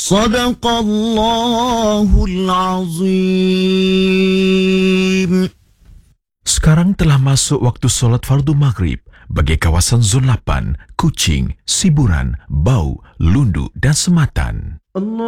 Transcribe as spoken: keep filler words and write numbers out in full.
Sadaqallahul azim. Sekarang telah masuk waktu solat fardu maghrib bagi kawasan Zon lapan, Kuching, Siburan, Bau, Lundu dan Sematan. Allah